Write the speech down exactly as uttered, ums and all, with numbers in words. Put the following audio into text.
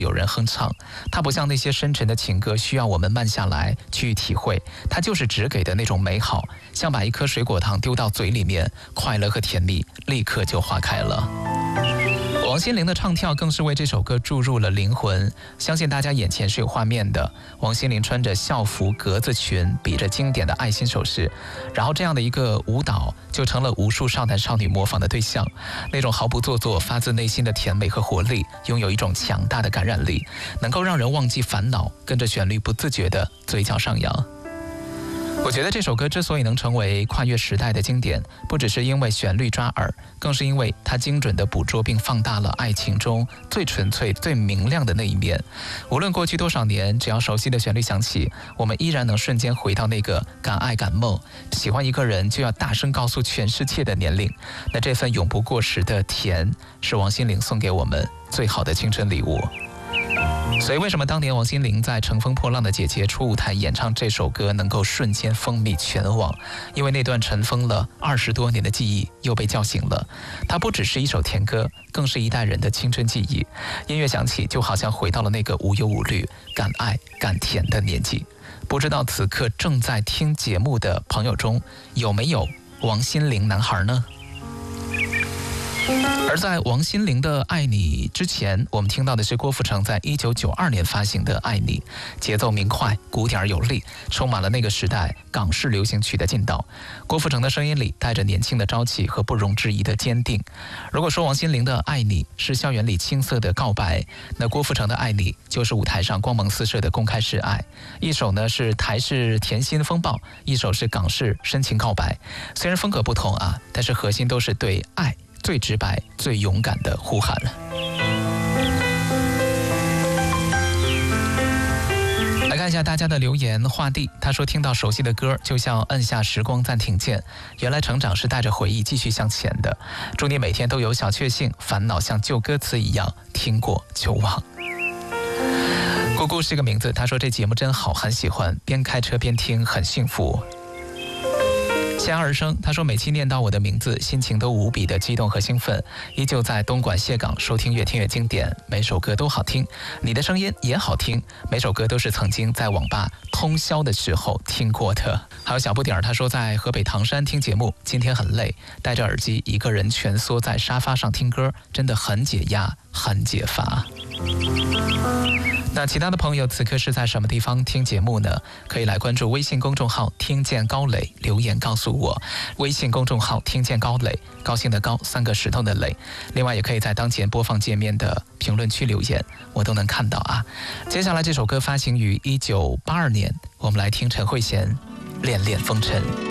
有人哼唱，它不像那些深沉的情歌需要我们慢下来去体会，它就是只给的那种美好，像把一颗水果糖丢到嘴里面，快乐和甜蜜立刻就化开了。王心凌的唱跳更是为这首歌注入了灵魂，相信大家眼前是有画面的。王心凌穿着校服格子裙，比着经典的爱心手势，然后这样的一个舞蹈就成了无数少男少女模仿的对象。那种毫不做作、发自内心的甜美和活力，拥有一种强大的感染力，能够让人忘记烦恼，跟着旋律不自觉的嘴角上扬。我觉得这首歌之所以能成为跨越时代的经典，不只是因为旋律抓耳，更是因为它精准地捕捉并放大了爱情中最纯粹、最明亮的那一面。无论过去多少年，只要熟悉的旋律响起，我们依然能瞬间回到那个敢爱敢梦、喜欢一个人就要大声告诉全世界的年龄。那这份永不过时的甜，是王心凌送给我们最好的青春礼物。所以为什么当年王心凌在《乘风破浪的姐姐》初舞台演唱这首歌能够瞬间风靡全网？因为那段尘封了二十多年的记忆又被叫醒了。它不只是一首甜歌，更是一代人的青春记忆。音乐响起，就好像回到了那个无忧无虑、敢爱敢甜的年纪。不知道此刻正在听节目的朋友中，有没有王心凌男孩呢？而在王心凌的《爱你》之前，我们听到的是郭富城在一九九二年发行的《爱你》，节奏明快，鼓点有力，充满了那个时代港式流行曲的劲道。郭富城的声音里带着年轻的朝气和不容置疑的坚定。如果说王心凌的《爱你》是校园里青涩的告白，那郭富城的《爱你》就是舞台上光芒四射的公开示爱。一首呢是台式甜心风暴，一首是港式深情告白。虽然风格不同啊，但是核心都是对爱最直白、最勇敢的呼喊。来看一下大家的留言。画地他说，听到熟悉的歌就像按下时光暂停键，原来成长是带着回忆继续向前的。祝你每天都有小确幸，烦恼像旧歌词一样听过就忘。姑姑是个名字，他说这节目真好，很喜欢，边开车边听很幸福。夏而生他说，每期念到我的名字，心情都无比的激动和兴奋，依旧在东莞蟹港收听，越听越经典，每首歌都好听，你的声音也好听，每首歌都是曾经在网吧通宵的时候听过的。还有小不点儿他说，在河北唐山听节目，今天很累，戴着耳机一个人蜷缩在沙发上听歌，真的很解压，很解乏。那其他的朋友此刻是在什么地方听节目呢？可以来关注微信公众号听见高磊，留言告诉我。微信公众号听见高磊，高兴的高，三个石头的磊。另外也可以在当前播放界面的评论区留言，我都能看到啊。接下来这首歌发行于一九八二年，我们来听陈慧娴《恋恋风尘》。